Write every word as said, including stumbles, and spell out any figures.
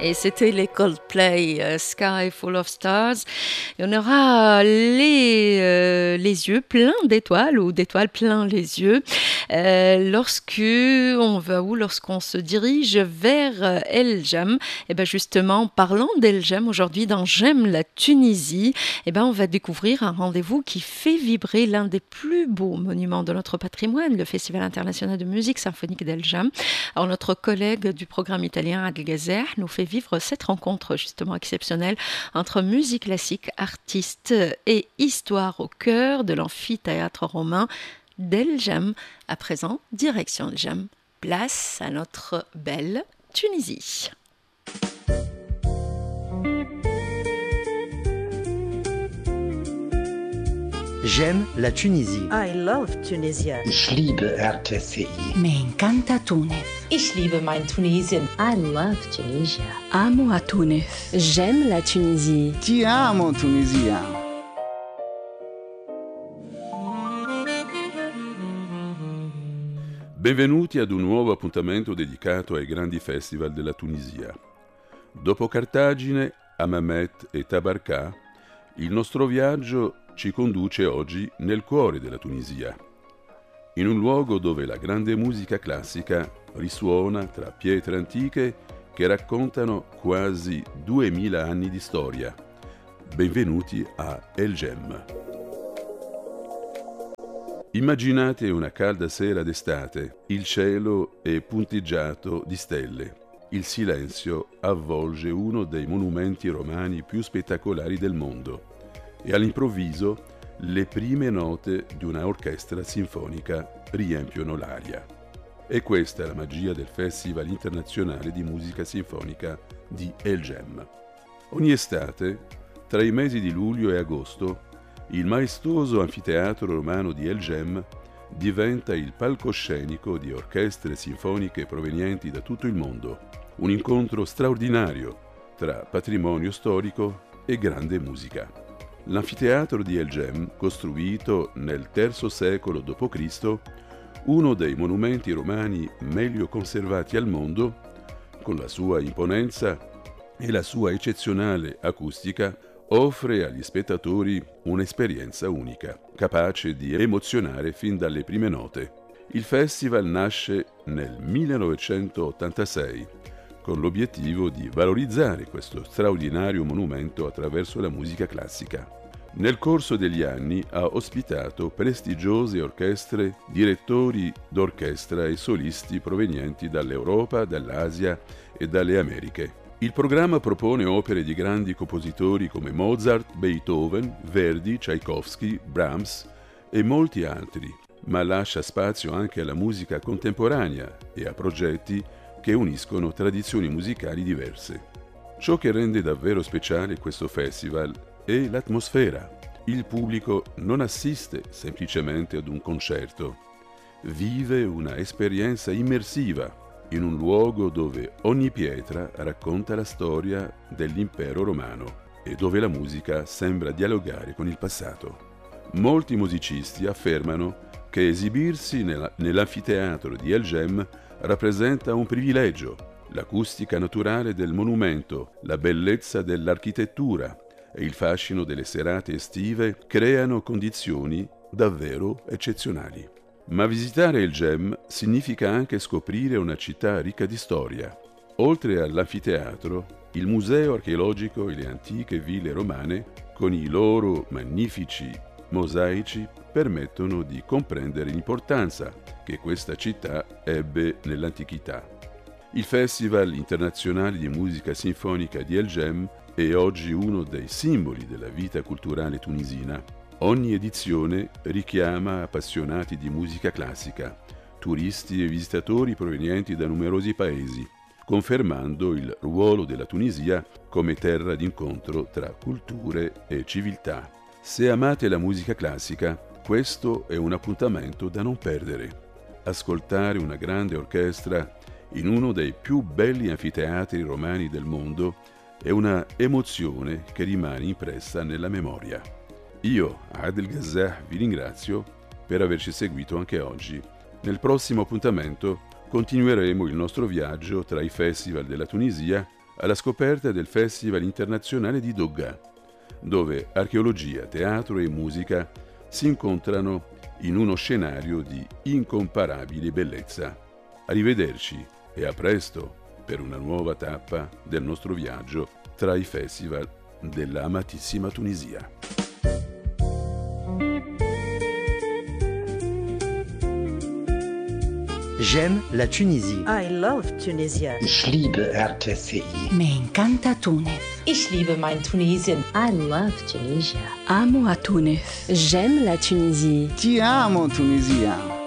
Et c'était les Coldplay, euh, Sky Full of Stars. Et on aura les, euh, les yeux pleins d'étoiles ou d'étoiles plein les yeux euh, lorsque on va où lorsqu'on se dirige vers euh, El Jem. Et ben justement, parlant d'El Jem aujourd'hui dans J'aime la Tunisie, et ben on va découvrir un rendez-vous qui fait vibrer l'un des plus beaux monuments de notre patrimoine, le Festival international de musique symphonique d'El Jem. Alors notre collègue du programme italien Adel Gazer nous fait vivre cette rencontre justement exceptionnelle entre musique classique, artistes et histoire au cœur de l'amphithéâtre romain d'El Jem. À présent, direction El Jem, place à notre belle Tunisie. J'aime la Tunisie. I love Tunisia. Ich liebe R T C I. Me encanta Túnez. Ich liebe mein Tunesien. I love Tunisia. Amo a Túnez. J'aime la Tunisie. Ti amo Tunisia. Benvenuti ad un nuovo appuntamento dedicato ai grandi festival della Tunisia. Dopo Cartagine, Hammamet e Tabarka, il nostro viaggio ci conduce oggi nel cuore della Tunisia, in un luogo dove la grande musica classica risuona tra pietre antiche che raccontano quasi duemila anni di storia. Benvenuti a El Jem. Immaginate una calda sera d'estate, il cielo è punteggiato di stelle, il silenzio avvolge uno dei monumenti romani più spettacolari del mondo e all'improvviso le prime note di una orchestra sinfonica riempiono l'aria. E questa è la magia del Festival internazionale di musica sinfonica di El Jem. Ogni estate, tra i mesi di luglio e agosto, il maestoso anfiteatro romano di El Jem diventa il palcoscenico di orchestre sinfoniche provenienti da tutto il mondo, un incontro straordinario tra patrimonio storico e grande musica. L'anfiteatro di El Jem, costruito nel terzo secolo dopo Cristo, uno dei monumenti romani meglio conservati al mondo, con la sua imponenza e la sua eccezionale acustica, offre agli spettatori un'esperienza unica, capace di emozionare fin dalle prime note. Il festival nasce nel millenovecentottantasei con l'obiettivo di valorizzare questo straordinario monumento attraverso la musica classica. Nel corso degli anni ha ospitato prestigiose orchestre, direttori d'orchestra e solisti provenienti dall'Europa, dall'Asia e dalle Americhe. Il programma propone opere di grandi compositori come Mozart, Beethoven, Verdi, Tchaikovsky, Brahms e molti altri, ma lascia spazio anche alla musica contemporanea e a progetti che uniscono tradizioni musicali diverse. Ciò che rende davvero speciale questo festival è l'atmosfera. Il pubblico non assiste semplicemente ad un concerto, vive una esperienza immersiva in un luogo dove ogni pietra racconta la storia dell'impero romano e dove la musica sembra dialogare con il passato. Molti musicisti affermano che esibirsi nella, nell'anfiteatro di El Jem rappresenta un privilegio. L'acustica naturale del monumento, la bellezza dell'architettura e il fascino delle serate estive creano condizioni davvero eccezionali. Ma visitare El Jem significa anche scoprire una città ricca di storia. Oltre all'anfiteatro, il museo archeologico e le antiche ville romane, con i loro magnifici mosaici, permettono di comprendere l'importanza che questa città ebbe nell'antichità. Il Festival internazionale di musica sinfonica di El Jem è oggi uno dei simboli della vita culturale tunisina. Ogni edizione richiama appassionati di musica classica, turisti e visitatori provenienti da numerosi paesi, confermando il ruolo della Tunisia come terra d'incontro tra culture e civiltà. Se amate la musica classica, questo è un appuntamento da non perdere. Ascoltare una grande orchestra in uno dei più belli anfiteatri romani del mondo è una emozione che rimane impressa nella memoria. Io, Adel Gazer, vi ringrazio per averci seguito anche oggi. Nel prossimo appuntamento continueremo il nostro viaggio tra i festival della Tunisia alla scoperta del Festival internazionale di Doga, dove archeologia, teatro e musica si incontrano in uno scenario di incomparabile bellezza. Arrivederci e a presto per una nuova tappa del nostro viaggio tra i festival della amatissima Tunisia. J'aime la Tunisie. I love Tunisia. Ich liebe R T C I. Me encanta Túnez. Ich liebe mein Tunesien. I love Tunisia. Amo a Túnez. J'aime la Tunisie. Ti amo, Tunisia.